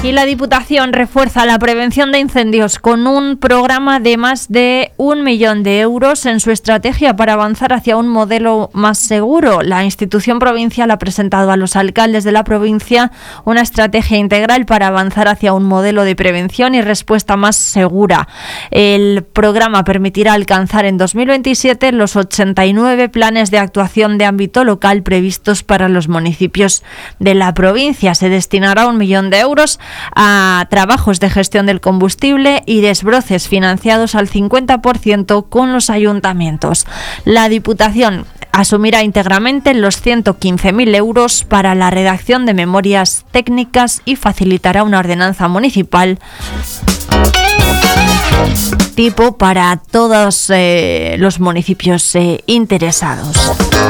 Y la Diputación refuerza la prevención de incendios con un programa de más de 1 millón de euros en su estrategia para avanzar hacia un modelo más seguro. La institución provincial ha presentado a los alcaldes de la provincia una estrategia integral para avanzar hacia un modelo de prevención y respuesta más segura. El programa permitirá alcanzar en 2027 los 89 planes de actuación de ámbito local previstos para los municipios de la provincia. Se destinará 1 millón de euros a trabajos de gestión del combustible y desbroces financiados al 50% con los ayuntamientos. La Diputación asumirá íntegramente los 115.000 euros para la redacción de memorias técnicas y facilitará una ordenanza municipal tipo para todos los municipios interesados.